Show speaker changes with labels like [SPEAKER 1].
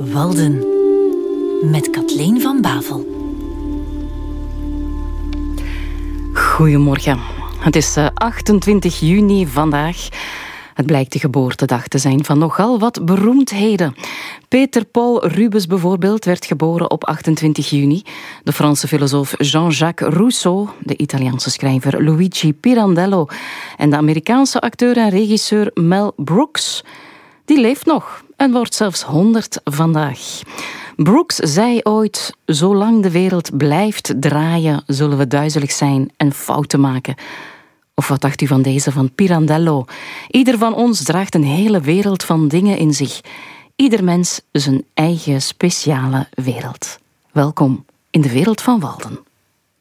[SPEAKER 1] Walden met Kathleen van Bavel.
[SPEAKER 2] Goedemorgen. Het is 28 juni vandaag. Het blijkt de geboortedag te zijn van nogal wat beroemdheden. Peter Paul Rubens bijvoorbeeld werd geboren op 28 juni. De Franse filosoof Jean-Jacques Rousseau, de Italiaanse schrijver Luigi Pirandello en de Amerikaanse acteur en regisseur Mel Brooks, die leeft nog en wordt zelfs 100 vandaag. Brooks zei ooit: zolang de wereld blijft draaien, zullen we duizelig zijn en fouten maken. Of wat dacht u van deze van Pirandello? Ieder van ons draagt een hele wereld van dingen in zich. Ieder mens zijn eigen speciale wereld. Welkom in de wereld van Walden.